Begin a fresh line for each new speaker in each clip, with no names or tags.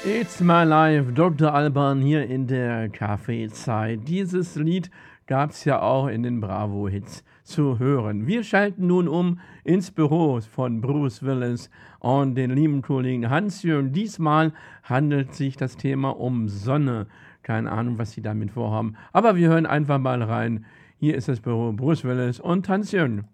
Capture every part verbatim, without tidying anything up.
It's My Life, Doktor Alban hier in der Kaffeezeit. Dieses Lied gab es ja auch in den Bravo-Hits zu hören. Wir schalten nun um ins Büro von Bruce Willis und den lieben Kollegen Hans-Jürgen. Diesmal handelt sich das Thema um Sonne. Keine Ahnung, was sie damit vorhaben. Aber wir hören einfach mal rein. Hier ist das Büro Bruce Willis und Hans-Jürgen.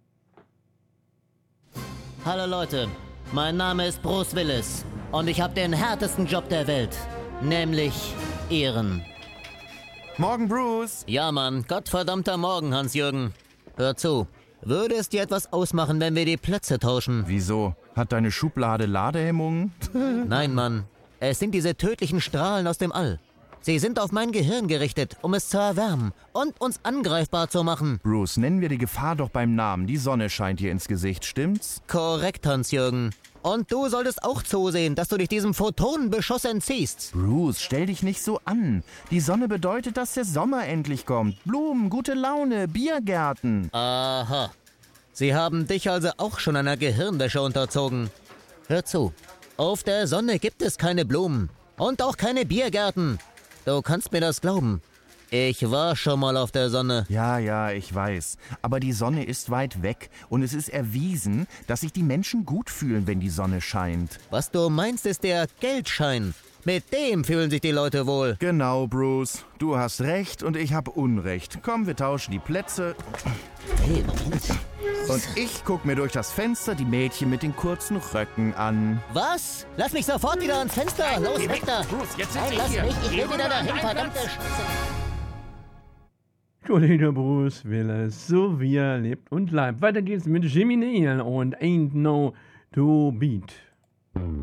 Hallo Leute, mein Name ist Bruce Willis und ich habe den härtesten Job der Welt, nämlich Ehren.
Morgen, Bruce.
Ja, Mann, gottverdammter Morgen, Hans-Jürgen. Hör zu, würde es dir etwas ausmachen, wenn wir die Plätze tauschen?
Wieso? Hat deine Schublade Ladehemmungen?
Nein, Mann, es sind diese tödlichen Strahlen aus dem All. Sie sind auf mein Gehirn gerichtet, um es zu erwärmen und uns angreifbar zu machen.
Bruce, nennen wir die Gefahr doch beim Namen. Die Sonne scheint dir ins Gesicht, stimmt's?
Korrekt, Hans-Jürgen. Und du solltest auch zusehen, dass du dich diesem Photonenbeschuss entziehst.
Bruce, stell dich nicht so an. Die Sonne bedeutet, dass der Sommer endlich kommt. Blumen, gute Laune, Biergärten.
Aha. Sie haben dich also auch schon einer Gehirnwäsche unterzogen. Hör zu, auf der Sonne gibt es keine Blumen und auch keine Biergärten. Du kannst mir das glauben. Ich war schon mal auf der Sonne.
Ja, ja, ich weiß. Aber die Sonne ist weit weg und es ist erwiesen, dass sich die Menschen gut fühlen, wenn die Sonne scheint.
Was du meinst, ist der Geldschein. Mit dem fühlen sich die Leute wohl.
Genau, Bruce. Du hast recht und ich habe Unrecht. Komm, wir tauschen die Plätze.
Hey, Moment.
Und ich guck mir durch das Fenster die Mädchen mit den kurzen Röcken an.
Was? Lass mich sofort wieder ans Fenster. Los,
Geh weg,
weg da.
Bruce, jetzt sind
Nein,
sie
lass
hier.
mich. Ich
Geh
will
rüber
wieder
an
dahin,
deinen
verdammte
Platz.
Scheiße.
Kollege Bruce Willis, so wie er lebt und bleibt. Weiter geht's mit Jimmy Neal und Ain't No To Beat.